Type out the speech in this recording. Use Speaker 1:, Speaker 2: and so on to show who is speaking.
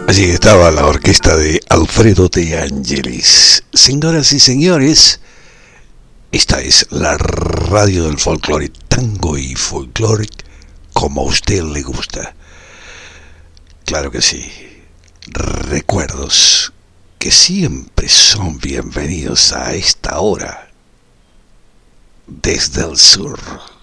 Speaker 1: Allí estaba la orquesta de Alfredo De Angelis. Señoras y señores, esta es la radio del folclore, tango y folclore como a usted le gusta. Claro que sí. Recuerdos que siempre son bienvenidos a esta hora desde el sur.